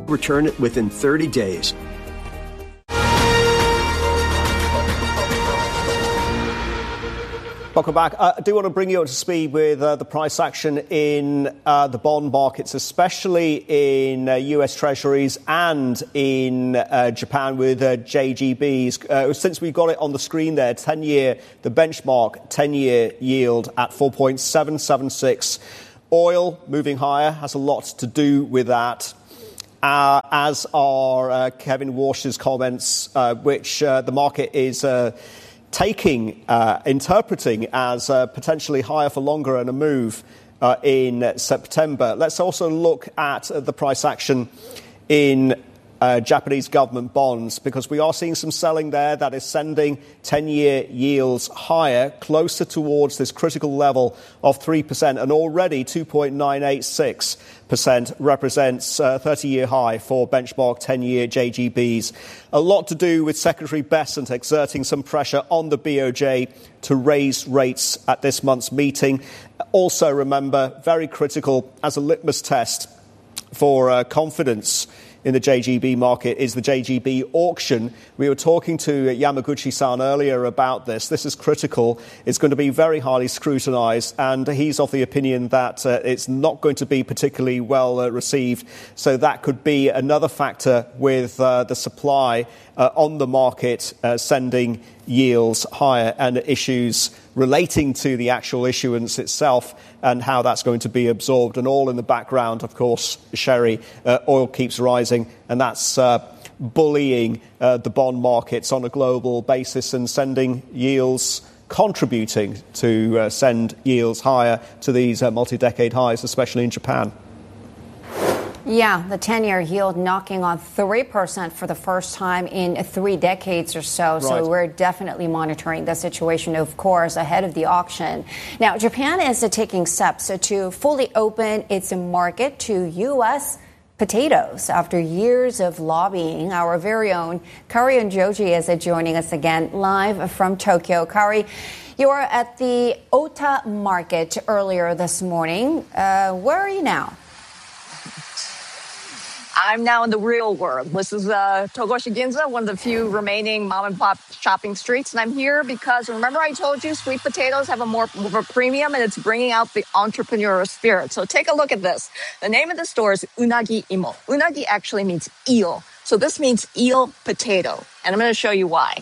Return it within 30 days. Welcome back. I do want to bring you up to speed with the price action in the bond markets, especially in US Treasuries and in Japan with JGBs. Since we got it on the screen there, 10-year, the benchmark 10-year yield at 4.776. Oil moving higher has a lot to do with that. As are Kevin Walsh's comments, which the market is interpreting as potentially higher for longer and a move in September. Let's also look at the price action in Japanese government bonds, because we are seeing some selling there that is sending 10-year yields higher, closer towards this critical level of 3%, and already 2.986% represents a 30-year high for benchmark 10-year JGBs. A lot to do with Secretary Bessent exerting some pressure on the BOJ to raise rates at this month's meeting. Also, remember, very critical as a litmus test for confidence in the JGB market is the JGB auction. We were talking to Yamaguchi-san earlier about this. This is critical. It's going to be very highly scrutinized, and he's of the opinion that it's not going to be particularly well received. So that could be another factor with the supply on the market sending yields higher, and issues relating to the actual issuance itself and how that's going to be absorbed. And all in the background, of course, Sherry, oil keeps rising, and that's bullying the bond markets on a global basis and sending yields, contributing to send yields higher to these multi-decade highs, especially in Japan. Yeah, the 10-year yield knocking on 3% for the first time in 3 decades or so. Right. So we're definitely monitoring the situation, of course, ahead of the auction. Now, Japan is taking steps to fully open its market to U.S. potatoes after years of lobbying. Our very own Kari Unjoji is joining us again live from Tokyo. Kari, you were at the Ota market earlier this morning. Where are you now? I'm now in the real world. This is Togoshi Ginza, one of the few remaining mom and pop shopping streets. And I'm here because, remember I told you sweet potatoes have more of a premium, and it's bringing out the entrepreneurial spirit. So take a look at this. The name of the store is Unagi Imo. Unagi actually means eel. So this means eel potato. And I'm going to show you why.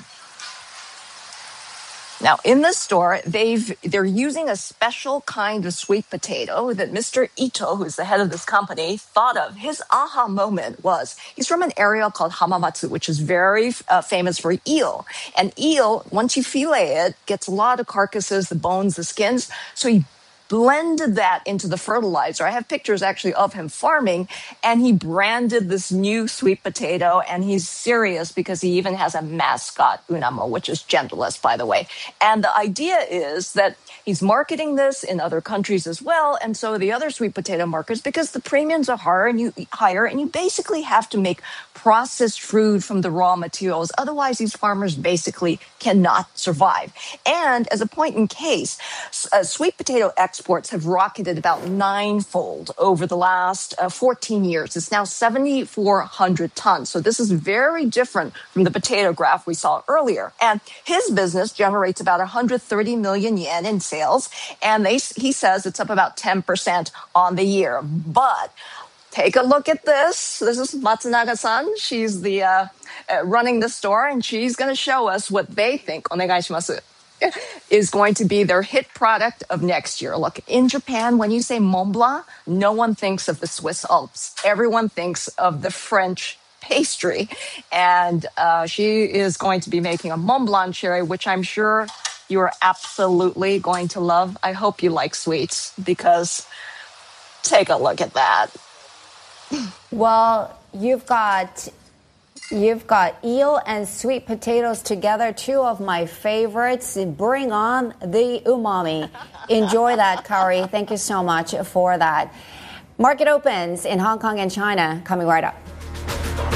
Now, in this store, they're using a special kind of sweet potato that Mr. Ito, who's the head of this company, thought of. His aha moment was, he's from an area called Hamamatsu, which is very famous for eel. And eel, once you fillet it, gets a lot of carcasses, the bones, the skins. So he blended that into the fertilizer. I have pictures actually of him farming, and he branded this new sweet potato, and he's serious because he even has a mascot, Unamo, which is gentlest, by the way. And the idea is that he's marketing this in other countries as well, and so the other sweet potato markets, because the premiums are higher, and you basically have to make processed food from the raw materials. Otherwise, these farmers basically cannot survive. And as a point in case, sweet potato exports have rocketed about 9-fold over the last 14 years. It's now 7,400 tons. So this is very different from the potato graph we saw earlier. And his business generates about 130 million yen in sales. And he says it's up about 10% on the year. But take a look at this. This is Matsunaga-san. She's the running the store, and she's going to show us what they think, onegaishimasu, is going to be their hit product of next year. Look, in Japan, when you say Mont Blanc, no one thinks of the Swiss Alps. Everyone thinks of the French pastry. And she is going to be making a Mont Blanc cherry, which I'm sure you are absolutely going to love. I hope you like sweets, because take a look at that. Well, you've got eel and sweet potatoes together, 2 of my favorites. Bring on the umami. Enjoy that, Kari. Thank you so much for that. Market opens in Hong Kong and China coming right up.